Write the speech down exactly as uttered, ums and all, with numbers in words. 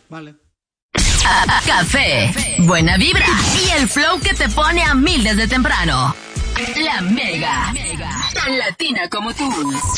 Vale. Café, buena vibra y el flow que te pone a mil desde temprano. La Mega, tan latina como tú.